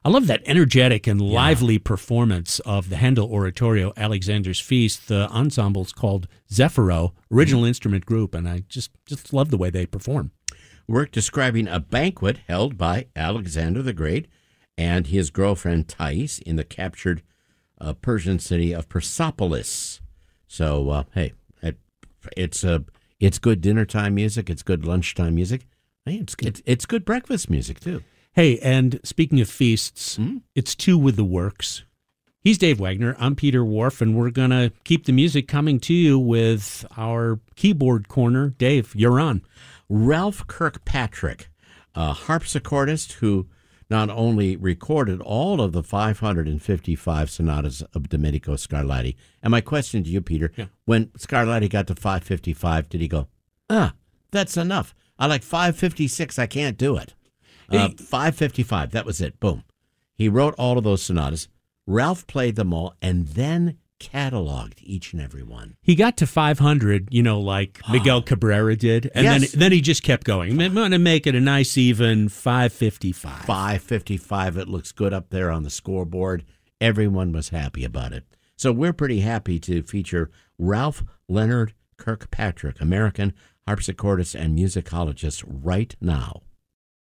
I love that energetic and lively performance of the Handel Oratorio, Alexander's Feast. The ensemble's called Zeffiro, original instrument group, and I just love the way they perform. Work describing a banquet held by Alexander the Great and his girlfriend Thais in the captured Persian city of Persepolis. So, hey, it's good dinner time music. It's good lunchtime music. Hey, it's good breakfast music, too. Hey, and speaking of feasts, it's Two with the Works. He's Dave Wagner. I'm Peter Wharf, and we're going to keep the music coming to you with our keyboard corner. Dave, you're on. Ralph Kirkpatrick, a harpsichordist who not only recorded all of the 555 sonatas of Domenico Scarlatti. And my question to you, Peter, when Scarlatti got to 555, did he go, that's enough. I like 556, I can't do it. 555, that was it. Boom. He wrote all of those sonatas. Ralph played them all and then cataloged each and every one. He got to 500, like Miguel Cabrera did, and then he just kept going. I'm going to make it a nice even 555. 555, it looks good up there on the scoreboard. Everyone was happy about it. So we're pretty happy to feature Ralph Leonard Kirkpatrick, American harpsichordist and musicologist, right now.